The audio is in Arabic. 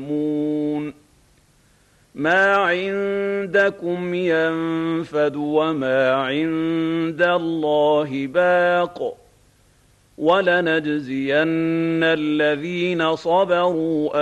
ما عندكم ينفد وما عند الله باق ولنجزين الذين صبروا